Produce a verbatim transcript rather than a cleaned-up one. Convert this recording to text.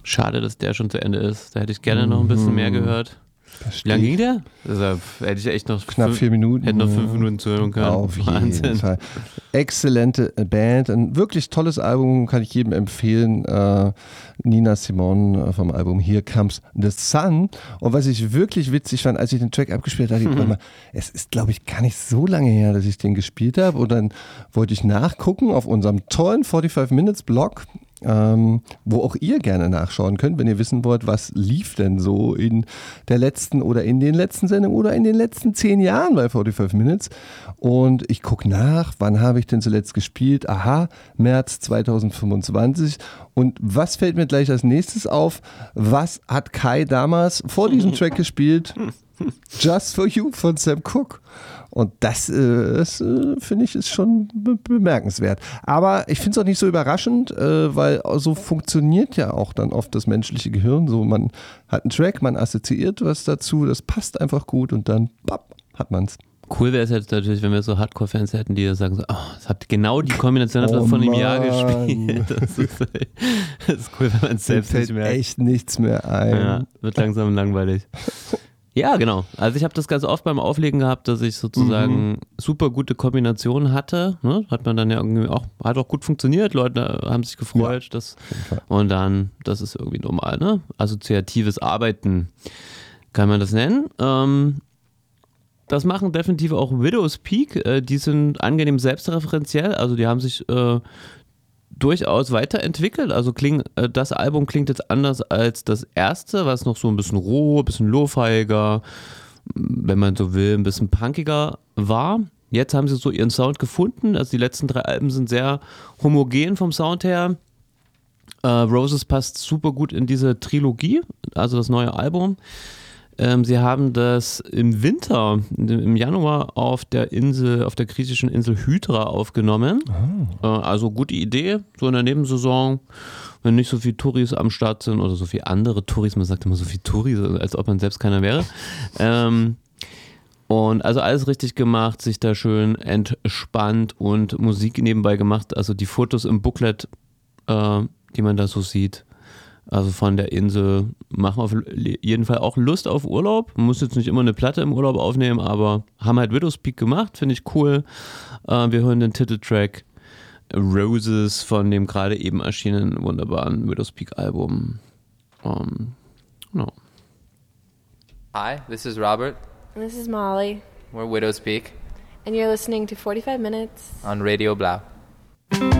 Schade, dass der schon zu Ende ist. Da hätte ich gerne noch ein bisschen mehr gehört. Wie lange ging der? Also, hätte ich echt noch knapp fünf, vier Minuten. Hätte noch fünf Minuten zuhören können. Auf Wahnsinn. jeden Fall. Exzellente Band, ein wirklich tolles Album, kann ich jedem empfehlen. Äh, Nina Simone vom Album Here Comes the Sun. Und was ich wirklich witzig fand, als ich den Track abgespielt habe, mhm. mal, es ist, glaube ich, gar nicht so lange her, dass ich den gespielt habe. Und dann wollte ich nachgucken auf unserem tollen forty-five Minutes Blog. Ähm, wo auch ihr gerne nachschauen könnt, wenn ihr wissen wollt, was lief denn so in der letzten oder in den letzten Sendungen oder in den letzten zehn Jahren bei forty-five Minutes. Und ich gucke nach, wann habe ich denn zuletzt gespielt? Aha, März zwanzig fünfundzwanzig. Und was fällt mir gleich als nächstes auf? Was hat Kai damals vor diesem Track gespielt? Just for You von Sam Cooke. Und das, äh, das äh, finde ich, ist schon be- bemerkenswert. Aber ich finde es auch nicht so überraschend, äh, weil so funktioniert ja auch dann oft das menschliche Gehirn. So, man hat einen Track, man assoziiert was dazu, das passt einfach gut und dann bap, hat man es. Cool wäre es jetzt natürlich, wenn wir so Hardcore-Fans hätten, die sagen so, oh, das habt genau die Kombination habt ihr Oh von einem Mann. Jahr gespielt. Das ist, das ist cool, wenn man es selbst Mir nicht fällt merkt. echt nichts mehr ein. Ja, wird langsam langweilig. Ja, genau. Also ich habe das ganz oft beim Auflegen gehabt, dass ich sozusagen mhm. super gute Kombinationen hatte. Ne? Hat man dann ja irgendwie auch, hat auch gut funktioniert, Leute haben sich gefreut. Ja. Das, und dann, das ist irgendwie normal, ne? Assoziatives Arbeiten kann man das nennen. Ähm, das machen definitiv auch Widow's Peak. Äh, die sind angenehm selbstreferenziell, also die haben sich äh, durchaus weiterentwickelt. Also kling, äh, das Album klingt jetzt anders als das erste, was noch so ein bisschen roh, ein bisschen lo-fiiger, wenn man so will, ein bisschen punkiger war. Jetzt haben sie so ihren Sound gefunden. Also die letzten drei Alben sind sehr homogen vom Sound her. Äh, Roses passt super gut in diese Trilogie, also das neue Album. Ähm, sie haben das im Winter, im Januar auf der Insel, auf der griechischen Insel Hydra aufgenommen. Oh. Äh, also gute Idee, so in der Nebensaison, wenn nicht so viele Touris am Start sind oder so viele andere Touris, man sagt immer so viele Touris, als ob man selbst keiner wäre. Ähm, und also alles richtig gemacht, sich da schön entspannt und Musik nebenbei gemacht. Also die Fotos im Booklet, äh, die man da so sieht, also von der Insel, machen auf jeden Fall auch Lust auf Urlaub. Man muss jetzt nicht immer eine Platte im Urlaub aufnehmen, aber haben halt Widow's Peak gemacht, finde ich cool. Äh, wir hören den Titeltrack Roses von dem gerade eben erschienenen wunderbaren Widow's Peak Album. Um, no. Hi, this is Robert. And this is Molly. We're Widow's Peak. And you're listening to forty-five Minutes on Radio Blau.